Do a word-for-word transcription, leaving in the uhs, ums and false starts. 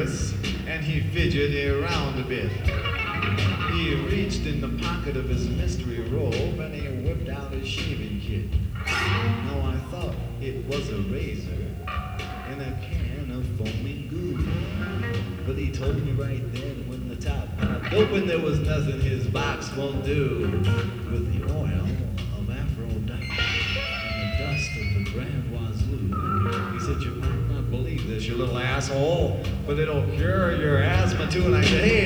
nervous, and he fidgeted around a bit. He reached in the pocket of his mystery robe and he whipped out his shaving kit. Now I thought it was a razor in a can of foaming goo. But he told me right then when the top popped open there was nothing his box won't do. With the oil of Aphrodite and the dust of the Grand Wazoo. He said, you might not believe this, you little asshole, but it'll cure your asthma too. And I said, hey,